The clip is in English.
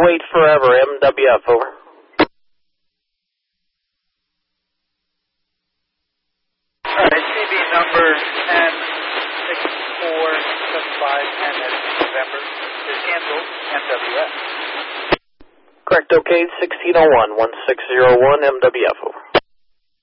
wait forever, MWF, over. Alright, CB number 106475 November is canceled, MWF. Correct, okay, 1601, 1601, MWF, over.